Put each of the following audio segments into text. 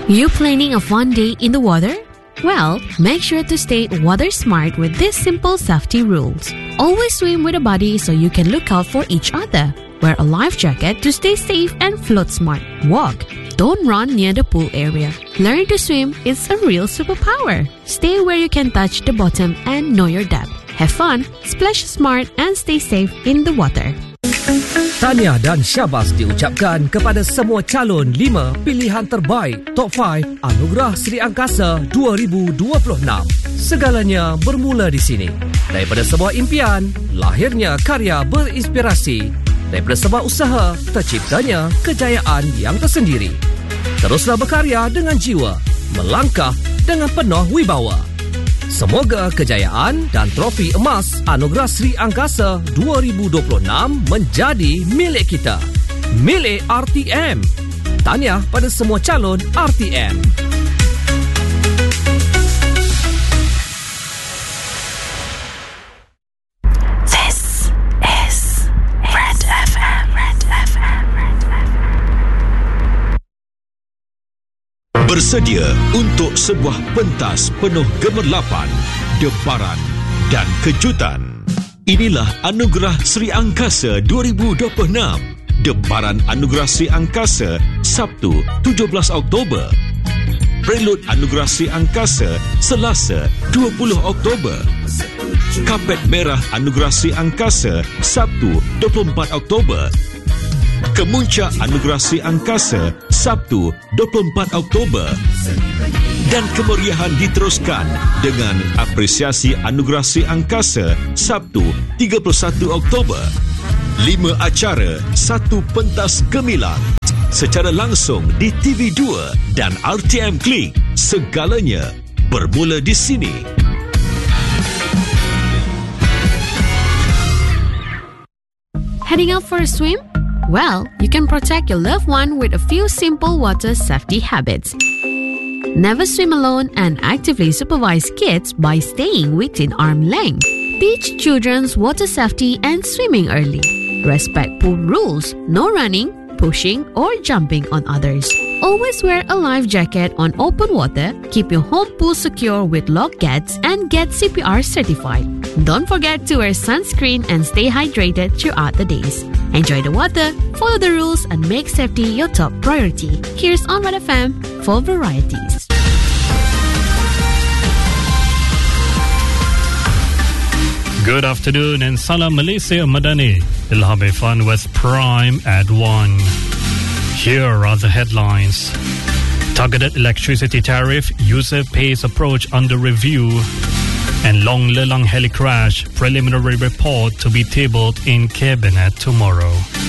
You planning a fun day in the water? Well, make sure to stay water smart with these simple safety rules. Always swim with a buddy so you can look out for each other. Wear a life jacket to stay safe and float smart. Walk. Don't run near the pool area. Learn to swim is a real superpower. Stay where you can touch the bottom and know your depth. Have fun, splash smart and stay safe in the water. Tahniah dan syabas diucapkan kepada semua calon 5 pilihan terbaik Top 5 Anugerah Sri Angkasa 2026. Segalanya bermula di sini. Daripada sebuah impian, lahirnya karya berinspirasi. Daripada sebuah usaha, terciptanya kejayaan yang tersendiri. Teruslah berkarya dengan jiwa, melangkah dengan penuh wibawa. Semoga kejayaan dan trofi emas Anugerah Sri Angkasa 2026 menjadi milik kita. Milik RTM. Tahniah pada semua calon RTM. This is Red FM. Bersedia untuk sebuah pentas penuh gemerlapan, debaran dan kejutan. Inilah Anugerah Sri Angkasa 2026. Debaran Anugerah Sri Angkasa Sabtu 17 Oktober. Prelude Anugerah Sri Angkasa Selasa 20 Oktober. Kapet Merah Anugerah Sri Angkasa Sabtu 24 Oktober. Kemuncak Anugerah Sri Angkasa Sabtu 24 Oktober. Dan kemeriahan diteruskan dengan apresiasi Anugerah Sri Angkasa Sabtu 31 Oktober. 5 acara, 1 pentas gemilang secara langsung di TV2 dan RTM Klik. Segalanya bermula di sini. Heading out for a swim? Well, you can protect your loved one with a few simple water safety habits. Never swim alone and actively supervise kids by staying within arm length. Teach children's water safety and swimming early. Respect pool rules, no running, pushing or jumping on others. Always wear a life jacket on open water, keep your home pool secure with lock gates and get CPR certified. Don't forget to wear sunscreen and stay hydrated throughout the days. Enjoy the water, follow the rules and make safety your top priority. Here's on Red FM for varieties. Good afternoon and Salam Malaysia Madani. Ilham Irfan with Prime at 1. Here are the headlines. Targeted electricity tariff, user pays approach under review. And Long Lelang heli crash, preliminary report to be tabled in Cabinet tomorrow.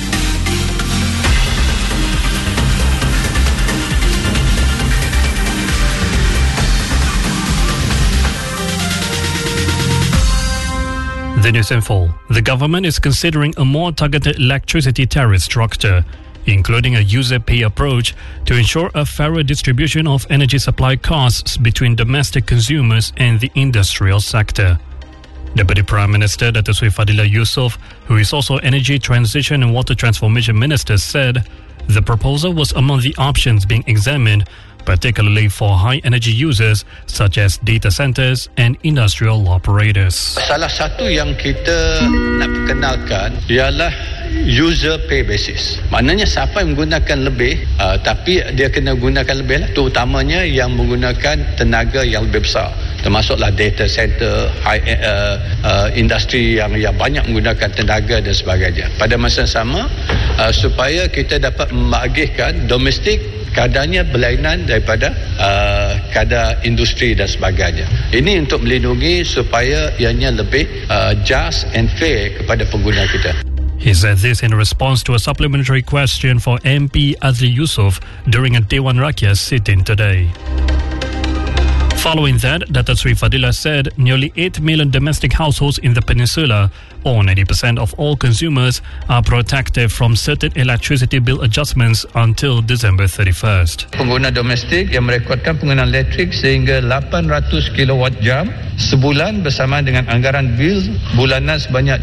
The news in full. The government is considering a more targeted electricity tariff structure, including a user pay approach to ensure a fairer distribution of energy supply costs between domestic consumers and the industrial sector. Deputy Prime Minister Dato' Sri Fadilah Yusof, who is also Energy Transition and Water Transformation Minister, said the proposal was among the options being examined, particularly for high energy users such as data centers and industrial operators. Salah satu yang kita nak perkenalkan ialah user pay basis. Maknanya siapa yang menggunakan lebih, tapi dia kena gunakan lebih lah, terutamanya yang menggunakan tenaga yang lebih besar, termasuklah data center, industri yang banyak menggunakan tenaga dan sebagainya. Pada masa sama, supaya kita dapat membagihkan domestik kadarnya berlainan daripada kadar industri dan sebagainya. Ini untuk melindungi supaya ianya lebih just and fair kepada pengguna kita. He said this in response to a supplementary question for MP Azli Yusof during a Dewan Rakyat sit-in today. Following that, Dr. Sri Fadila said nearly 8 million domestic households in the peninsula, or 90% of all consumers, are protected from certain electricity bill adjustments until December 31st. Pengguna domestik yang merekodkan penggunaan elektrik sehingga 800 kilowatt jam sebulan bersama dengan anggaran bil bulanan sebanyak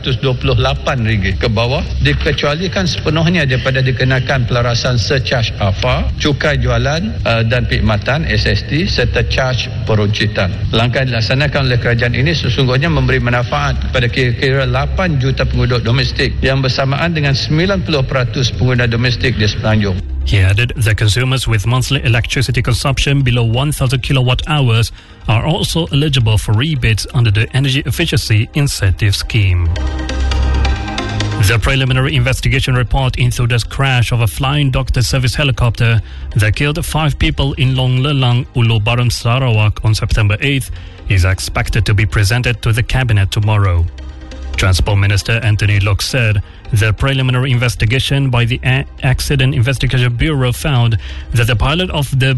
RM328 ke bawah dikecualikan sepenuhnya daripada dikenakan pelarasan surcharge AFA, cukai jualan dan perkhidmatan SST serta charge peruncitan. Langkah yang dilaksanakan oleh kerajaan ini sesungguhnya memberi manfaat kepada kira-kira 8 juta penduduk domestik yang bersamaan dengan 90% pengguna domestik di Semenanjung. He added that consumers with monthly electricity consumption below 1,000 kilowatt hours are also eligible for rebates under the Energy Efficiency Incentive Scheme. The preliminary investigation report into the crash of a flying doctor service helicopter that killed 5 people in Long Lelang, Ulu Baram, Sarawak on September 8th is expected to be presented to the cabinet tomorrow. Transport Minister Anthony Locke said the preliminary investigation by the Accident Investigation Bureau found that the pilot of the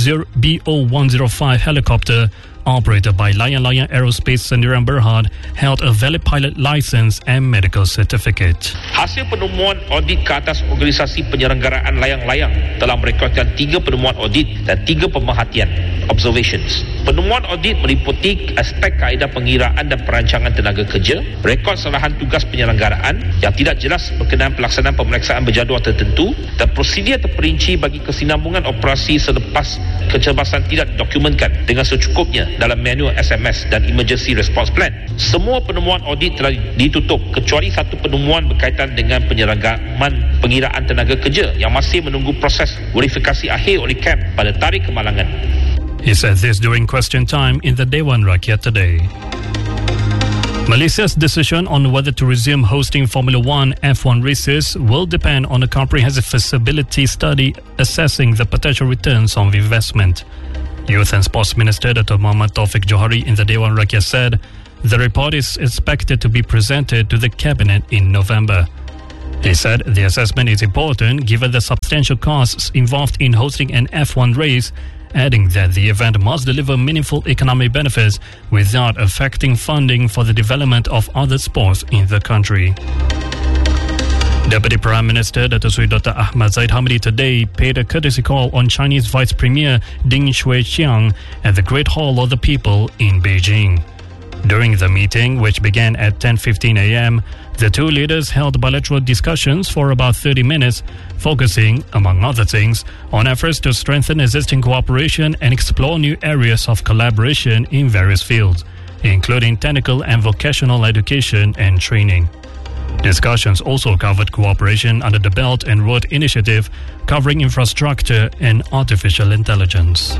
BO-105 helicopter operated by Layang Layang Aerospace Sendirian Berhad held a valid pilot license and medical certificate. Hasil penemuan audit ke atas organisasi penyelenggaraan layang-layang telah merekodkan 3 penemuan audit dan 3 pemerhatian observations. Penemuan audit meliputi aspek kaedah pengiraan dan perancangan tenaga kerja, rekod kesalahan tugas penyelenggaraan yang tidak jelas berkenaan pelaksanaan pemeriksaan berjadual tertentu dan prosedur terperinci bagi kesinambungan operasi selepas kecemasan tidak didokumentkan dengan secukupnya dalam manual SMS dan emergency response plan. Semua penemuan audit telah ditutup kecuali satu penemuan berkaitan dengan penyelenggaraan pengiraan tenaga kerja yang masih menunggu proses verifikasi akhir oleh CAP pada tarikh kemalangan. He said this during question time in the Dewan Rakyat today. Malaysia's decision on whether to resume hosting Formula One F1 races will depend on a comprehensive feasibility study assessing the potential returns on the investment. Youth and Sports Minister Dr. Muhammad Taufik Johari in the Dewan Rakyat said the report is expected to be presented to the Cabinet in November. He said the assessment is important given the substantial costs involved in hosting an F1 race, adding that the event must deliver meaningful economic benefits without affecting funding for the development of other sports in the country. Deputy Prime Minister Dr. Ahmad Zahid Hamidi today paid a courtesy call on Chinese Vice Premier Ding Xueqiang at the Great Hall of the People in Beijing. During the meeting, which began at 10:15 a.m., the two leaders held bilateral discussions for about 30 minutes, focusing, among other things, on efforts to strengthen existing cooperation and explore new areas of collaboration in various fields, including technical and vocational education and training. Discussions also covered cooperation under the Belt and Road Initiative, covering infrastructure and artificial intelligence.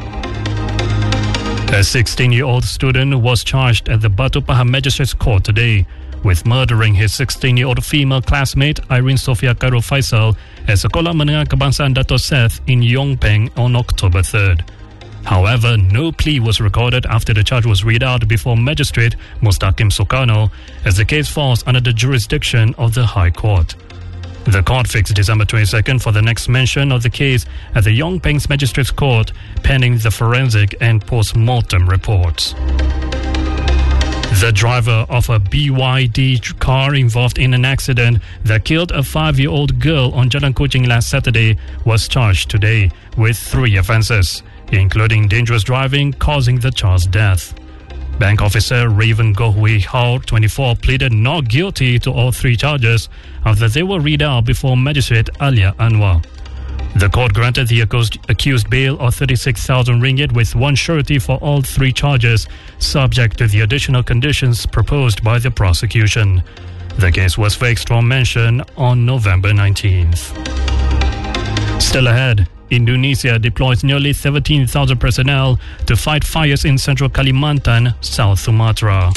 A 16-year-old student was charged at the Batu Pahang Magistrates Court today with murdering his 16-year-old female classmate Irene Sofia Khairul Faisal at Sekolah Menengah Kebangsaan Dato' Seth in Yong Peng on October 3rd. However, no plea was recorded after the charge was read out before Magistrate Mustaqim Sukarno, as the case falls under the jurisdiction of the High Court. The court fixed December 22nd for the next mention of the case at the Yong Peng's Magistrates Court, pending the forensic and post-mortem reports. The driver of a BYD car involved in an accident that killed a 5-year-old girl on Jalan Kuching last Saturday was charged today with 3 offences, including dangerous driving causing the child's death. Bank officer Raven Gohui Hao, 24, pleaded not guilty to all 3 charges after they were read out before Magistrate Alia Anwar. The court granted the accused bail of 36,000 ringgit with 1 surety for all 3 charges, subject to the additional conditions proposed by the prosecution. The case was fixed for mention on November 19th. Still ahead, Indonesia deploys nearly 17,000 personnel to fight fires in central Kalimantan, South Sumatra.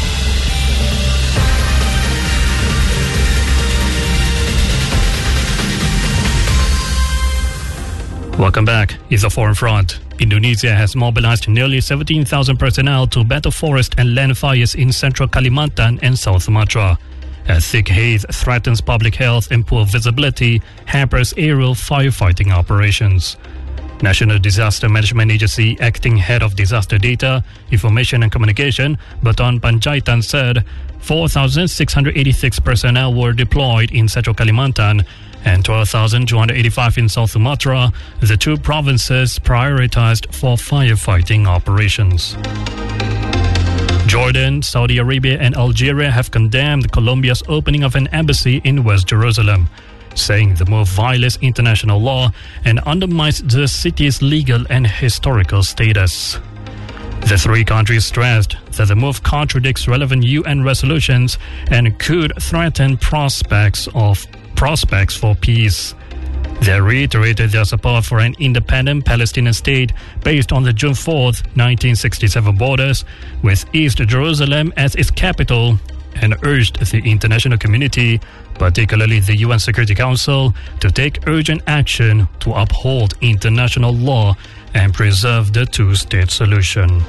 Welcome back. It's a foreign front. Indonesia has mobilized nearly 17,000 personnel to battle forest and land fires in central Kalimantan and South Sumatra. A thick haze threatens public health and poor visibility hampers aerial firefighting operations. National Disaster Management Agency Acting Head of Disaster Data, Information and Communication, Baton Panjaitan said 4,686 personnel were deployed in Central Kalimantan and 12,285 in South Sumatra, the two provinces prioritized for firefighting operations. Jordan, Saudi Arabia and Algeria have condemned Colombia's opening of an embassy in West Jerusalem, saying the move violates international law and undermines the city's legal and historical status. The three countries stressed that the move contradicts relevant UN resolutions and could threaten prospects for peace. They reiterated their support for an independent Palestinian state based on the June 4th, 1967 borders, with East Jerusalem as its capital, and urged the international community, particularly the UN Security Council, to take urgent action to uphold international law and preserve the two-state solution.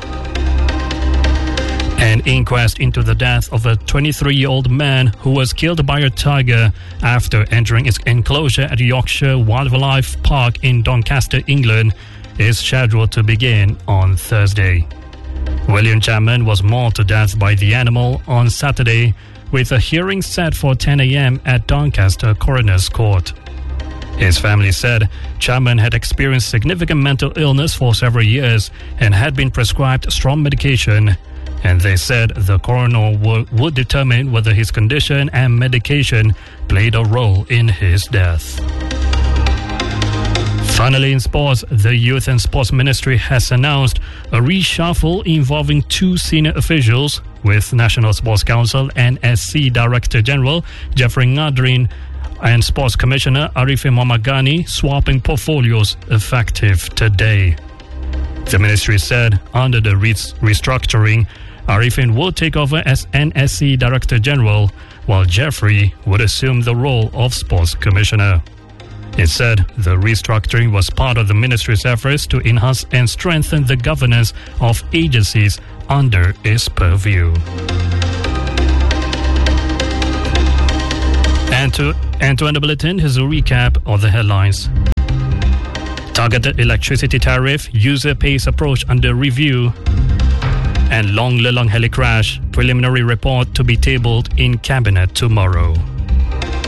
An inquest into the death of a 23-year-old man who was killed by a tiger after entering its enclosure at Yorkshire Wildlife Park in Doncaster, England, is scheduled to begin on Thursday. William Chapman was mauled to death by the animal on Saturday, with a hearing set for 10 a.m. at Doncaster Coroner's Court. His family said Chapman had experienced significant mental illness for several years and had been prescribed strong medication, and they said the coroner would determine whether his condition and medication played a role in his death. Finally, in sports, the Youth and Sports Ministry has announced a reshuffle involving two senior officials, with National Sports Council and SC Director General Jeffrey Ngadrin and Sports Commissioner Arifin Mamagani swapping portfolios effective today. The ministry said under the restructuring, Arifin will take over as NSC Director General, while Jeffrey would assume the role of Sports Commissioner. It said the restructuring was part of the ministry's efforts to enhance and strengthen the governance of agencies under its purview. And to end the bulletin, here's a recap of the headlines. Targeted electricity tariff, user pays approach under review. And Long Lelong heli crash, preliminary report to be tabled in Cabinet tomorrow.